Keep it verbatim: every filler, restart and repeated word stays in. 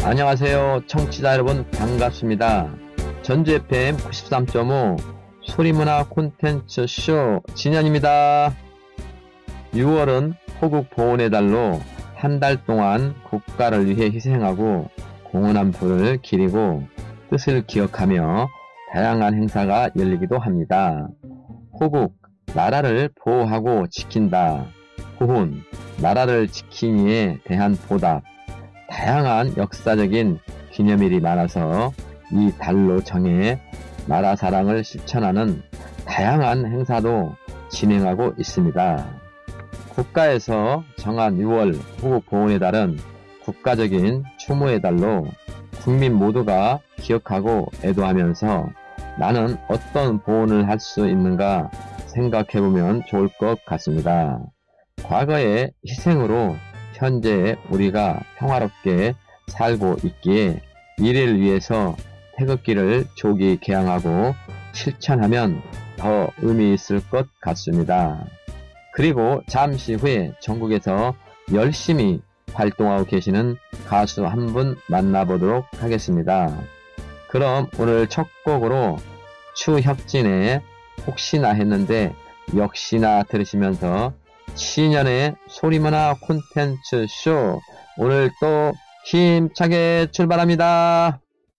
안녕하세요. 청취자 여러분 반갑습니다. 전주 에프엠 구십삼 점 오 소리문화 콘텐츠 쇼 진현입니다. 유월은 호국 보훈의 달로 한 달 동안 국가를 위해 희생하고 공헌한 불을 기리고 뜻을 기억하며 다양한 행사가 열리기도 합니다. 호국, 나라를 보호하고 지킨다. 보훈, 나라를 지키니에 대한 보답. 다양한 역사적인 기념일이 많아서 이 달로 정해 나라 사랑을 실천하는 다양한 행사도 진행하고 있습니다. 국가에서 정한 유월 호국 보훈의 달은 국가적인 추모의 달로 국민 모두가 기억하고 애도하면서 나는 어떤 보훈을 할 수 있는가 생각해보면 좋을 것 같습니다. 과거의 희생으로 현재 우리가 평화롭게 살고 있기에 미래를 위해서 태극기를 조기 개항하고 실천하면 더 의미 있을 것 같습니다. 그리고 잠시 후에 전국에서 열심히 활동하고 계시는 가수 한 분 만나보도록 하겠습니다. 그럼 오늘 첫 곡으로 추혁진의 혹시나 했는데 역시나 들으시면서 신년의 소리문화 콘텐츠 쇼 오늘 또 힘차게 출발합니다.